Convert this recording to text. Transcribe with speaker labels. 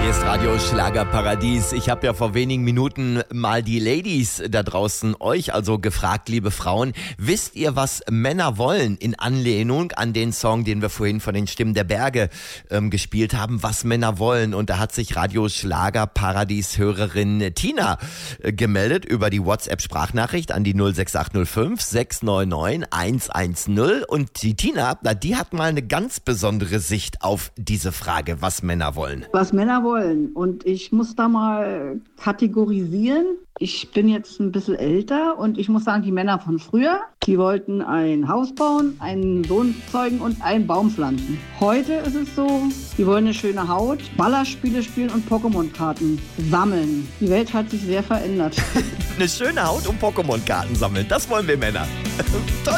Speaker 1: Hier ist Radio Schlagerparadies. Ich habe ja vor wenigen Minuten mal die Ladies da draußen euch also gefragt, liebe Frauen, wisst ihr, was Männer wollen? In Anlehnung an den Song, den wir vorhin von den Stimmen der Berge gespielt haben, was Männer wollen. Und da hat sich Radio Schlagerparadies-Hörerin Tina gemeldet über die WhatsApp-Sprachnachricht an die 06805 699 110. Und die Tina, die hat mal eine ganz besondere Sicht auf diese Frage, was Männer wollen.
Speaker 2: Was Männer wollen. Und ich muss da mal kategorisieren. Ich bin jetzt ein bisschen älter und ich muss sagen, die Männer von früher, die wollten ein Haus bauen, einen Sohn zeugen und einen Baum pflanzen. Heute ist es so, die wollen eine schöne Haut, Ballerspiele spielen und Pokémon-Karten sammeln. Die Welt hat sich sehr verändert.
Speaker 1: Eine schöne Haut und Pokémon-Karten sammeln, das wollen wir Männer. Toll.